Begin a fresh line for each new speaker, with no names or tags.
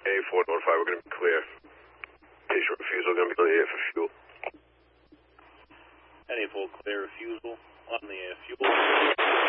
A4 notify, we're going to be clear. Patient refusal, going to be clear for fuel.
Any full clear refusal on the fuel.